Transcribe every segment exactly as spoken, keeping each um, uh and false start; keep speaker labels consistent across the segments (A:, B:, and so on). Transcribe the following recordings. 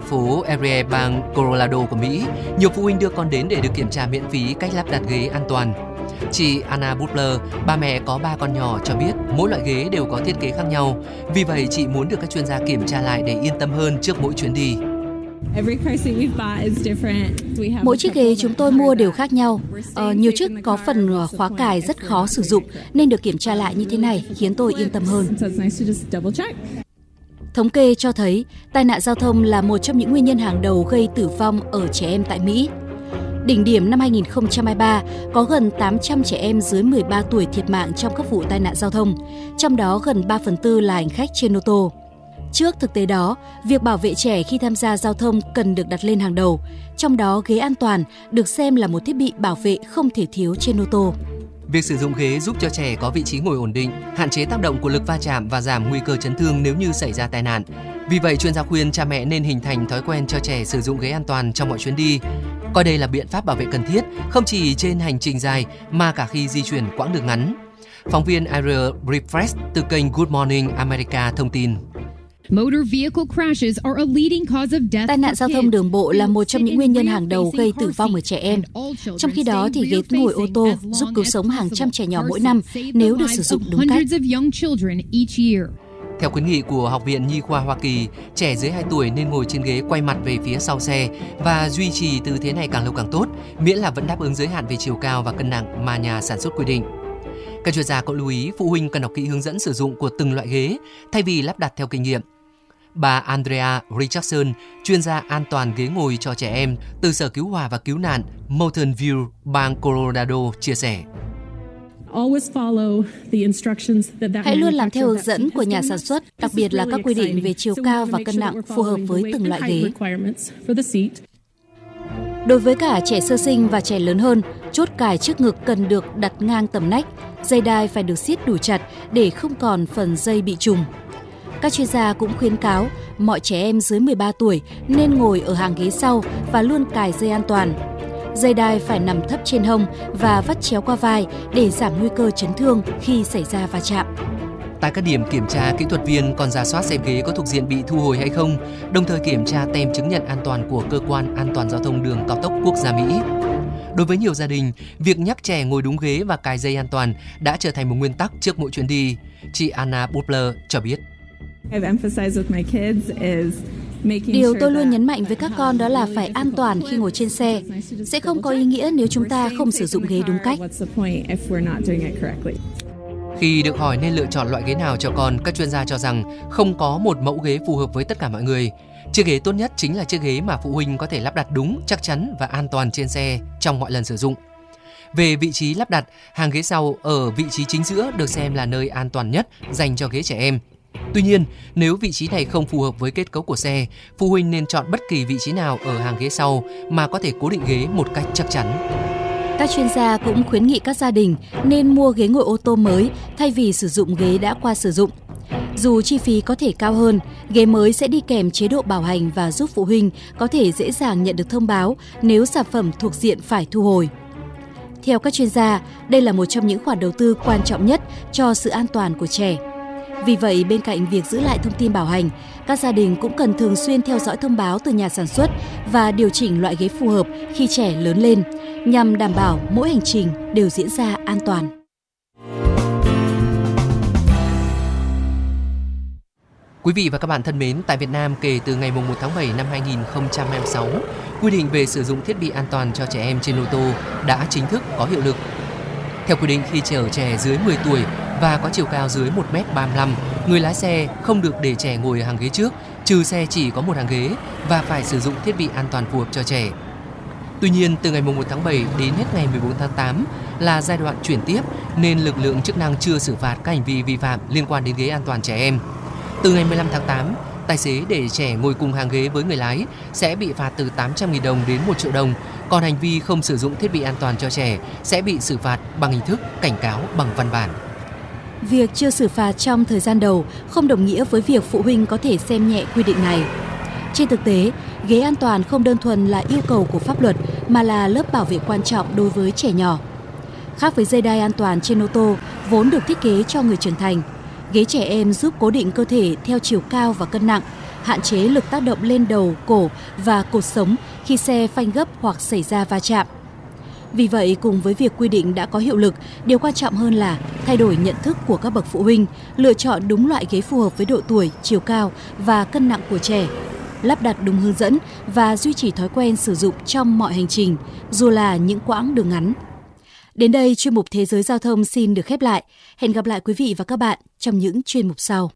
A: phố Erie, bang Colorado của Mỹ, nhiều phụ huynh đưa con đến để được kiểm tra miễn phí cách lắp đặt ghế an toàn. Chị Anna Butler, ba mẹ có ba con nhỏ, cho biết mỗi loại ghế đều có thiết kế khác nhau. Vì vậy, chị muốn được các chuyên gia kiểm tra lại để yên tâm hơn trước mỗi chuyến đi.
B: Mỗi chiếc ghế chúng tôi mua đều khác nhau. Ờ, nhiều chiếc có phần khóa cài rất khó sử dụng nên được kiểm tra lại như thế này khiến tôi yên tâm hơn. Thống kê cho thấy tai nạn giao thông là một trong những nguyên nhân hàng đầu gây tử vong ở trẻ em tại Mỹ. Đỉnh điểm năm hai nghìn không trăm hai mươi ba có gần tám trăm trẻ em dưới mười ba tuổi thiệt mạng trong các vụ tai nạn giao thông, trong đó gần ba phần tư là hành khách trên ô tô. Trước thực tế đó, việc bảo vệ trẻ khi tham gia giao thông cần được đặt lên hàng đầu, trong đó ghế an toàn được xem là một thiết bị bảo vệ không thể thiếu trên ô tô.
A: Việc sử dụng ghế giúp cho trẻ có vị trí ngồi ổn định, hạn chế tác động của lực va chạm và giảm nguy cơ chấn thương nếu như xảy ra tai nạn. Vì vậy, chuyên gia khuyên cha mẹ nên hình thành thói quen cho trẻ sử dụng ghế an toàn trong mọi chuyến đi. Coi đây là biện pháp bảo vệ cần thiết, không chỉ trên hành trình dài mà cả khi di chuyển quãng đường ngắn. Phóng viên Ariel Refresh từ kênh Good Morning America thông tin.
B: Tai nạn giao thông đường bộ là một trong những nguyên nhân hàng đầu gây tử vong ở trẻ em. Trong khi đó, thì ghế ngồi ô tô giúp cứu sống hàng trăm trẻ nhỏ mỗi năm nếu được sử dụng đúng cách.
A: Theo khuyến nghị của Học viện Nhi khoa Hoa Kỳ, trẻ dưới hai tuổi nên ngồi trên ghế quay mặt về phía sau xe và duy trì tư thế này càng lâu càng tốt, miễn là vẫn đáp ứng giới hạn về chiều cao và cân nặng mà nhà sản xuất quy định. Các chuyên gia cũng lưu ý phụ huynh cần đọc kỹ hướng dẫn sử dụng của từng loại ghế thay vì lắp đặt theo kinh nghiệm. Bà Andrea Richardson, chuyên gia an toàn ghế ngồi cho trẻ em từ Sở Cứu hỏa và Cứu nạn Mountain View, bang Colorado, chia sẻ.
B: Hãy luôn làm theo hướng dẫn của nhà sản xuất, đặc biệt là các quy định về chiều cao và cân nặng phù hợp với từng loại ghế. Đối với cả trẻ sơ sinh và trẻ lớn hơn, chốt cài trước ngực cần được đặt ngang tầm nách, dây đai phải được siết đủ chặt để không còn phần dây bị trùng. Các chuyên gia cũng khuyến cáo mọi trẻ em dưới mười ba tuổi nên ngồi ở hàng ghế sau và luôn cài dây an toàn. Dây đai phải nằm thấp trên hông và vắt chéo qua vai để giảm nguy cơ chấn thương khi xảy ra va chạm.
A: Tại các điểm kiểm tra, kỹ thuật viên còn rà soát xem ghế có thuộc diện bị thu hồi hay không, đồng thời kiểm tra tem chứng nhận an toàn của Cơ quan An toàn Giao thông Đường Cao tốc Quốc gia Mỹ. Đối với nhiều gia đình, việc nhắc trẻ ngồi đúng ghế và cài dây an toàn đã trở thành một nguyên tắc trước mỗi chuyến đi. Chị Anna Butler cho biết.
B: Điều tôi luôn nhấn mạnh với các con đó là phải an toàn khi ngồi trên xe. Sẽ không có ý nghĩa nếu chúng ta không sử dụng ghế đúng cách.
A: Khi được hỏi nên lựa chọn loại ghế nào cho con, các chuyên gia cho rằng không có một mẫu ghế phù hợp với tất cả mọi người. Chiếc ghế tốt nhất chính là chiếc ghế mà phụ huynh có thể lắp đặt đúng, chắc chắn và an toàn trên xe trong mọi lần sử dụng. Về vị trí lắp đặt, hàng ghế sau ở vị trí chính giữa được xem là nơi an toàn nhất dành cho ghế trẻ em. Tuy nhiên, nếu vị trí này không phù hợp với kết cấu của xe, phụ huynh nên chọn bất kỳ vị trí nào ở hàng ghế sau mà có thể cố định ghế một cách chắc chắn.
B: Các chuyên gia cũng khuyến nghị các gia đình nên mua ghế ngồi ô tô mới thay vì sử dụng ghế đã qua sử dụng. Dù chi phí có thể cao hơn, ghế mới sẽ đi kèm chế độ bảo hành và giúp phụ huynh có thể dễ dàng nhận được thông báo nếu sản phẩm thuộc diện phải thu hồi. Theo các chuyên gia, đây là một trong những khoản đầu tư quan trọng nhất cho sự an toàn của trẻ. Vì vậy, bên cạnh việc giữ lại thông tin bảo hành, các gia đình cũng cần thường xuyên theo dõi thông báo từ nhà sản xuất và điều chỉnh loại ghế phù hợp khi trẻ lớn lên, nhằm đảm bảo mỗi hành trình đều diễn ra an toàn.
A: Quý vị và các bạn thân mến, tại Việt Nam kể từ ngày mùng một tháng bảy năm hai nghìn không trăm hai mươi sáu, quy định về sử dụng thiết bị an toàn cho trẻ em trên ô tô đã chính thức có hiệu lực. Theo quy định, khi chở trẻ dưới mười tuổi và có chiều cao dưới một mét ba mươi lăm, người lái xe không được để trẻ ngồi ở hàng ghế trước, trừ xe chỉ có một hàng ghế và phải sử dụng thiết bị an toàn phù hợp cho trẻ. Tuy nhiên, từ ngày mùng một tháng bảy đến hết ngày mười bốn tháng tám là giai đoạn chuyển tiếp nên lực lượng chức năng chưa xử phạt các hành vi vi phạm liên quan đến ghế an toàn trẻ em. Từ ngày mười lăm tháng tám, tài xế để trẻ ngồi cùng hàng ghế với người lái sẽ bị phạt từ tám trăm nghìn đồng đến một triệu đồng, còn hành vi không sử dụng thiết bị an toàn cho trẻ sẽ bị xử phạt bằng hình thức cảnh cáo bằng văn bản.
B: Việc chưa xử phạt trong thời gian đầu không đồng nghĩa với việc phụ huynh có thể xem nhẹ quy định này. Trên thực tế, ghế an toàn không đơn thuần là yêu cầu của pháp luật mà là lớp bảo vệ quan trọng đối với trẻ nhỏ. Khác với dây đai an toàn trên ô tô vốn được thiết kế cho người trưởng thành, ghế trẻ em giúp cố định cơ thể theo chiều cao và cân nặng, hạn chế lực tác động lên đầu, cổ và cột sống khi xe phanh gấp hoặc xảy ra va chạm. Vì vậy, cùng với việc quy định đã có hiệu lực, điều quan trọng hơn là thay đổi nhận thức của các bậc phụ huynh, lựa chọn đúng loại ghế phù hợp với độ tuổi, chiều cao và cân nặng của trẻ, lắp đặt đúng hướng dẫn và duy trì thói quen sử dụng trong mọi hành trình, dù là những quãng đường ngắn. Đến đây, chuyên mục Thế giới Giao thông xin được khép lại. Hẹn gặp lại quý vị và các bạn trong những chuyên mục sau.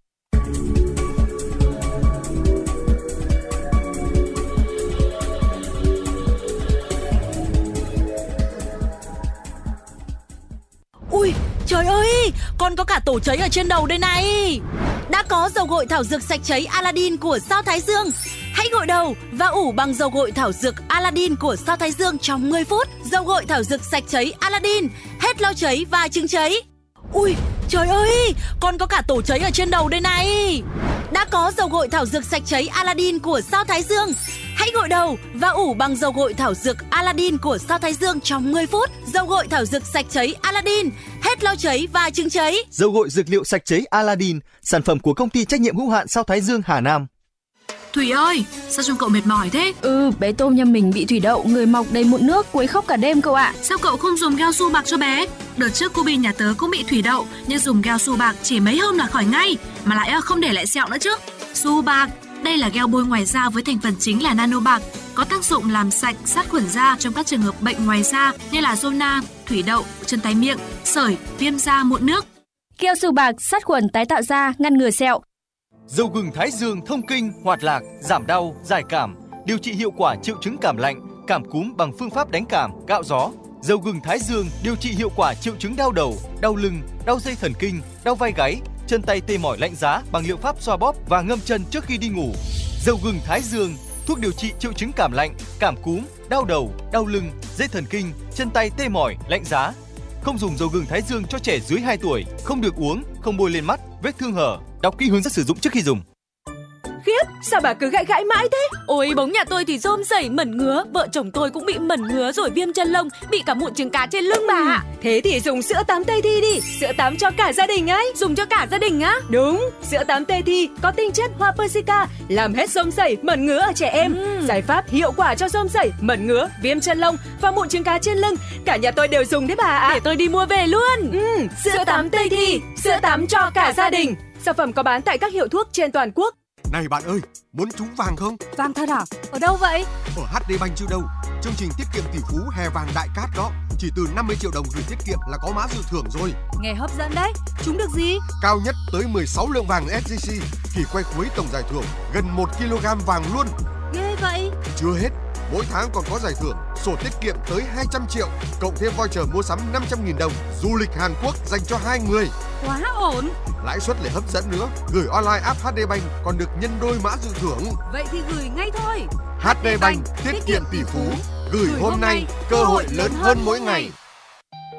C: Ui, trời ơi, con có cả tổ cháy ở trên đầu đây này. Đã có dầu gội thảo dược sạch cháy Aladdin của Sao Thái Dương. Hãy gội đầu và ủ bằng dầu gội thảo dược Aladdin của Sao Thái Dương trong mười phút. Dầu gội thảo dược sạch cháy Aladdin, hết lo cháy và chứng cháy. Ui, trời ơi, con có cả tổ cháy ở trên đầu đây này. Đã có dầu gội thảo dược sạch cháy Aladdin của Sao Thái Dương. Hãy gội đầu và ủ bằng dầu gội thảo dược Aladdin của Sao Thái Dương trong mười phút. Dầu gội thảo dược sạch cháy Aladdin, hết lo cháy và chứng cháy.
D: Dầu gội dược liệu sạch cháy Aladdin, sản phẩm của công ty trách nhiệm hữu hạn Sao Thái Dương Hà Nam.
E: Thủy ơi, sao trông cậu mệt mỏi thế?
F: Ừ, bé Tôm nhà mình bị thủy đậu, người mọc đầy mụn nước, quấy khóc cả đêm cậu ạ.
E: Sao cậu không dùng Gel Su Bạc cho bé? Đợt trước cô Bi nhà tớ cũng bị thủy đậu, nhưng dùng Gel Su Bạc chỉ mấy hôm là khỏi ngay, mà lại không để lại sẹo nữa chứ. Su Bạc, đây là gel bôi ngoài da với thành phần chính là nano bạc, có tác dụng làm sạch, sát khuẩn da trong các trường hợp bệnh ngoài da như là zona, thủy đậu, chân tay miệng, sởi, viêm da, mụn nước.
F: Gel Su Bạc sát khuẩn tái tạo da, ngăn ngừa sẹo.
D: Dầu gừng Thái Dương thông kinh, hoạt lạc, giảm đau, giải cảm, điều trị hiệu quả triệu chứng cảm lạnh, cảm cúm bằng phương pháp đánh cảm, cạo gió. Dầu gừng Thái Dương điều trị hiệu quả triệu chứng đau đầu, đau lưng, đau dây thần kinh, đau vai gáy, chân tay tê mỏi lạnh giá bằng liệu pháp xoa bóp và ngâm chân trước khi đi ngủ. Dầu gừng Thái Dương, thuốc điều trị triệu chứng cảm lạnh, cảm cúm, đau đầu, đau lưng, dây thần kinh, chân tay tê mỏi, lạnh giá. Không dùng dầu gừng Thái Dương cho trẻ dưới hai tuổi, không được uống, không bôi lên mắt, vết thương hở. Đọc kỹ hướng dẫn sử dụng trước khi dùng.
G: Khiếp, sao bà cứ gãi gãi mãi thế? Ôi, bóng nhà tôi thì rôm rẩy mẩn ngứa, vợ chồng tôi cũng bị mẩn ngứa rồi viêm chân lông, bị cả mụn trứng cá trên lưng bà ạ. Thế thì dùng sữa tắm Tây Thi đi, sữa tắm cho cả gia đình ấy. Dùng cho cả gia đình á? Đúng, sữa tắm Tây Thi có tinh chất hoa persica, làm hết rôm rẩy, mẩn ngứa ở trẻ em. Ừ. Giải pháp hiệu quả cho rôm rẩy, mẩn ngứa, viêm chân lông và mụn trứng cá trên lưng. Cả nhà tôi đều dùng đấy bà ạ. Để tôi đi mua về luôn. Ừ, sữa, sữa tắm Tây Thi, sữa tắm cho cả gia đình. Sản phẩm có bán tại các hiệu thuốc trên toàn quốc.
H: Này bạn ơi, muốn trúng vàng không?
G: Vàng thật à? Ở đâu vậy?
H: Ở hát đê Bank chứ đâu. Chương trình tiết kiệm tỷ phú hè vàng đại cát đó. Chỉ từ năm mươi triệu đồng gửi tiết kiệm là có mã dự thưởng rồi.
G: Nghe hấp dẫn đấy. Trúng được gì?
H: Cao nhất tới mười sáu lượng vàng ét gi xê. Kỳ quay cuối tổng giải thưởng gần một ki lô gam vàng luôn.
G: Ghê vậy.
H: Chưa hết, mỗi tháng còn có giải thưởng sổ tiết kiệm tới hai trăm triệu, cộng thêm voucher mua sắm năm trăm nghìn đồng, du lịch Hàn Quốc dành cho hai người.
G: Quá ổn.
H: Lãi suất lại hấp dẫn nữa, gửi online app hát đê Bank còn được nhân đôi mã dự thưởng.
G: Vậy thì gửi ngay thôi.
H: hát đê Bank tiết kiệm tỷ phú, gửi hôm nay, cơ hội lớn hơn mỗi ngày.